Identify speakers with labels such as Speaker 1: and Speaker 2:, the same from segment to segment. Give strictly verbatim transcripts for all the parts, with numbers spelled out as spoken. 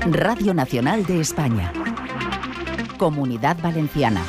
Speaker 1: Radio Nacional de España. Comunidad Valenciana.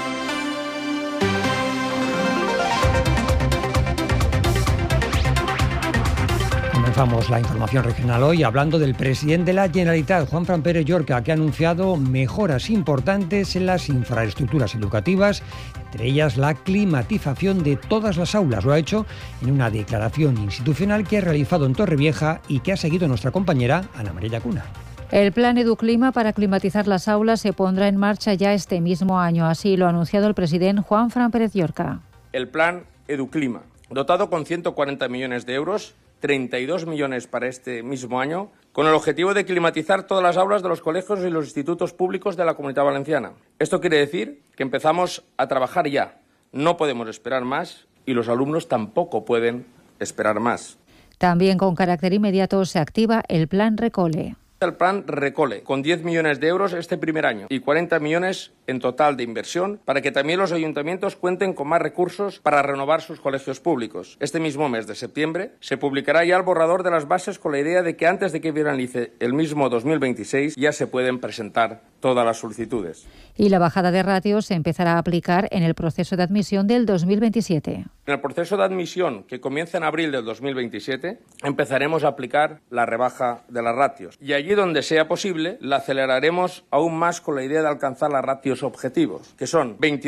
Speaker 2: Comenzamos la información regional hoy hablando del presidente de la Generalitat, Juanfran Pérez Llorca, que ha anunciado mejoras importantes en las infraestructuras educativas, entre ellas la climatización de todas las aulas. Lo ha hecho en una declaración institucional que ha realizado en Torrevieja y que ha seguido nuestra compañera Ana María Llacuna.
Speaker 3: El plan Educlima para climatizar las aulas se pondrá en marcha ya este mismo año. Así lo ha anunciado el presidente Juanfran Pérez Llorca.
Speaker 4: El plan Educlima, dotado con ciento cuarenta millones de euros, treinta y dos millones para este mismo año, con el objetivo de climatizar todas las aulas de los colegios y los institutos públicos de la Comunidad Valenciana. Esto quiere decir que empezamos a trabajar ya. No podemos esperar más y los alumnos tampoco pueden esperar más.
Speaker 3: También con carácter inmediato se activa el plan Recole.
Speaker 4: El plan Recole, con diez millones de euros este primer año y cuarenta millones en total de inversión para que también los ayuntamientos cuenten con más recursos para renovar sus colegios públicos. Este mismo mes de septiembre se publicará ya el borrador de las bases con la idea de que antes de que finalice el mismo dos mil veintiséis ya se pueden presentar todas las solicitudes.
Speaker 3: Y la bajada de ratios se empezará a aplicar en el proceso de admisión del dos mil veintisiete.
Speaker 4: En el proceso de admisión, que comienza en abril del dos mil veintisiete, empezaremos a aplicar la rebaja de las ratios. Y allí donde sea posible, la aceleraremos aún más con la idea de alcanzar las ratios objetivos, que son veintidós